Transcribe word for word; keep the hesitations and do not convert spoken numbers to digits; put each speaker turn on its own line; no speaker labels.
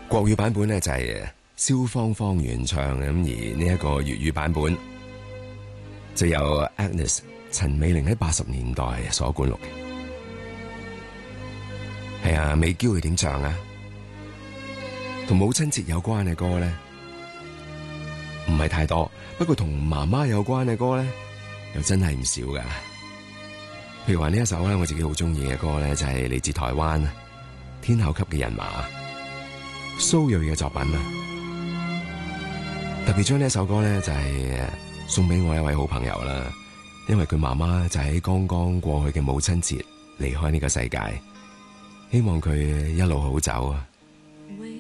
國語版本咧就係蕭芳芳原唱，咁而呢一個粵語版本就由 Agnes 陳美玲喺八十年代所灌錄嘅。係啊，美嬌會點唱啊？同母親節有關嘅歌咧，唔係太多，不過同媽媽有關嘅歌咧，又真係唔少噶。譬如話呢一首咧，我自己好中意嘅歌咧，就係嚟自台灣天后級嘅人馬蘇芮嘅作品啊。特別將呢一首歌咧，就係送俾我一位好朋友啦，因為佢媽媽就喺剛剛過去嘅母親節離開呢個世界，希望佢一路好走啊。